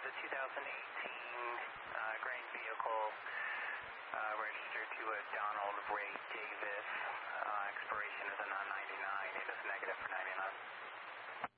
a 2018 grain vehicle registered to a Donald Ray Davis.